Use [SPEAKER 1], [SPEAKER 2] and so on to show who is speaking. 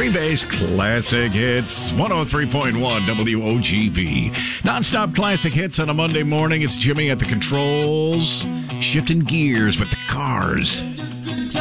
[SPEAKER 1] Green Bay's Classic Hits, 103.1 WOGP. Non-stop classic hits on a Monday morning. It's Jimmy at the controls, shifting gears with the cars.